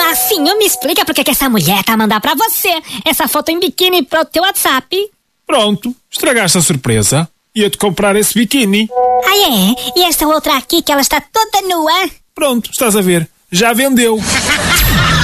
Rafinho, me explica por que essa mulher tá a mandar pra você essa foto em biquíni pro teu WhatsApp. Pronto, estragaste a surpresa. Ia-te comprar esse biquíni. Ah, é? E esta outra aqui que ela está toda nua? Pronto, estás a ver. Já vendeu.